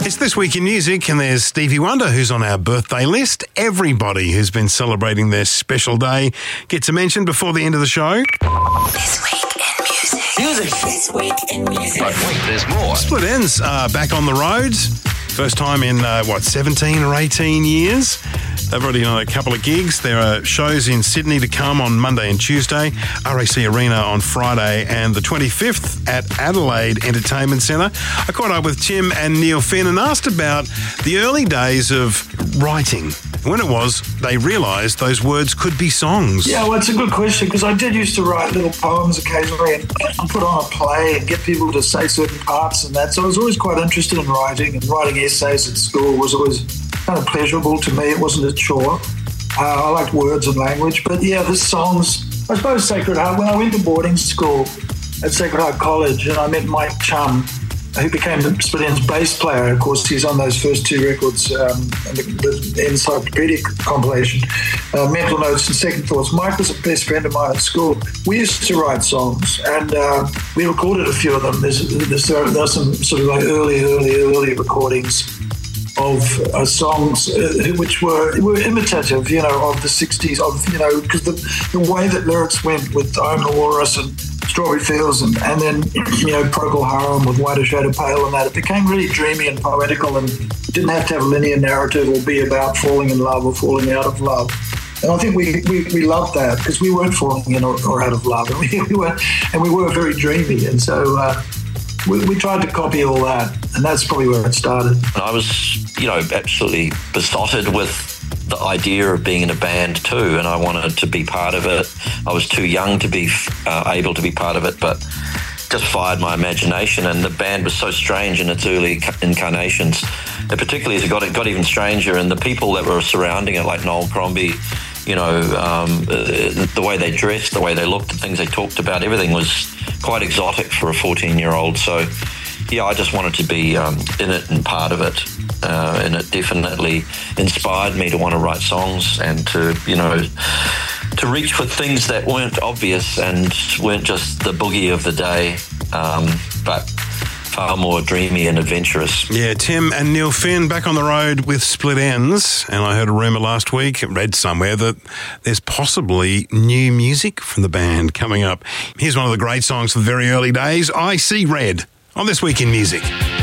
It's This Week in Music, and there's Stevie Wonder, who's on our birthday list. Everybody who's been celebrating their special day gets a mention before the end of the show. This Week in Music. This Week in Music. But wait, there's more. Split Ends are back on the road. First time in, 17 or 18 years. They've already done a couple of gigs. There are shows in Sydney to come on Monday and Tuesday, RAC Arena on Friday, and the 25th at Adelaide Entertainment Centre. I caught up with Tim and Neil Finn and asked about the early days of writing. When it was, they realised those words could be songs. Yeah, well, it's a good question, because I did used to write little poems occasionally and put on a play and get people to say certain parts and that. So I was always quite interested in writing, and writing essays at school was always kind of pleasurable to me. It wasn't a chore. I liked words and language. But yeah, the songs, I suppose Sacred Heart, when I went to boarding school at Sacred Heart College and I met Mike Chum, who became the Split Ends bass player. Of course, he's on those first two records, the Encyclopedic compilation, Mental Notes and Second Thoughts. Mike was a best friend of mine at school. We used to write songs, and we recorded a few of them. There's some sort of like early recordings of songs which were imitative, of the 60s, because the way that lyrics went with I'm the Walrus and Strawberry Fields and then, Procol Harum with Whiter Shade of Pale and that, it became really dreamy and poetical and didn't have to have a linear narrative or be about falling in love or falling out of love. And I think we loved that, because we weren't falling in or out of love, and we were very dreamy, and so we tried to copy all that, and that's probably where it started. I was, absolutely besotted with the idea of being in a band too, and I wanted to be part of it. I was too young to be able to be part of it, but just fired my imagination, and the band was so strange in its early incarnations. And particularly as it got even stranger, and the people that were surrounding it, like Noel Crombie, the way they dressed, the way they looked, the things they talked about, everything was quite exotic for a 14-year-old. So, yeah, I just wanted to be in it and part of it. And it definitely inspired me to want to write songs and to reach for things that weren't obvious and weren't just the boogie of the day, but far more dreamy and adventurous. Yeah, Tim and Neil Finn back on the road with Split Ends, and I heard a rumour last week, read somewhere, that there's possibly new music from the band coming up. Here's one of the great songs from the very early days, I See Red, on This Week in Music.